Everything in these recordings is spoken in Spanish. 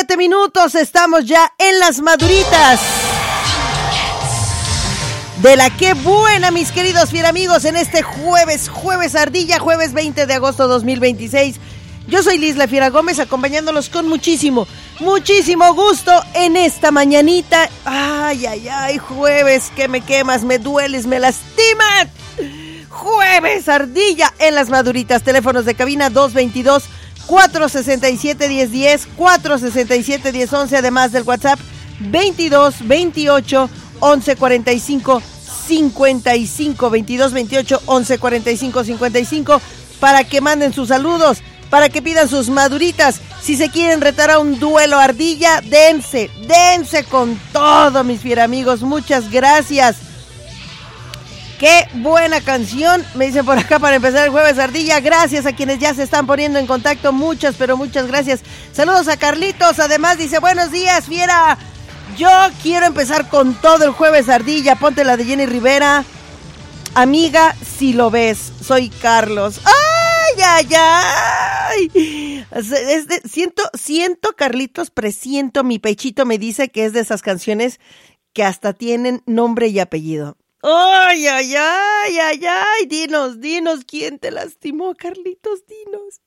7 minutos, estamos ya en las maduritas de la que buena, mis queridos fieramigos, en este jueves ardilla, jueves 20 de agosto 2026. Yo soy Liz La Fiera Gómez, acompañándolos con muchísimo gusto en esta mañanita. Ay, jueves, que me quemas, me dueles, me lastimas. Jueves ardilla en las maduritas, teléfonos de cabina 222-467-1010, 467-1011, además del WhatsApp 22-28-11-45-55, 22-28-11-45-55, para que manden sus saludos, para que pidan sus maduritas. Si se quieren retar a un duelo ardilla, dense con todo, mis fieramigos. Muchas gracias. Qué buena canción, me dicen por acá, para empezar el jueves ardilla. Gracias a quienes ya se están poniendo en contacto, muchas gracias. Saludos a Carlitos, además dice, buenos días, fiera. Yo quiero empezar con todo el jueves ardilla. Ponte la de Jenny Rivera. Amiga, si lo ves, soy Carlos. ¡Ay! Siento, Carlitos, presiento, mi pechito me dice que es de esas canciones que hasta tienen nombre y apellido. ¡Ay! Dinos, ¿quién te lastimó, Carlitos? Dinos.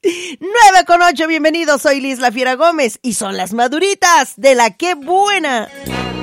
9:08, bienvenidos, soy Liz La Fiera Gómez y son las maduritas de la que buena.